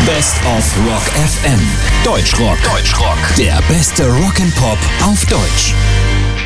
Best of Rock FM. Deutschrock. Der beste Rock'n'Pop auf Deutsch.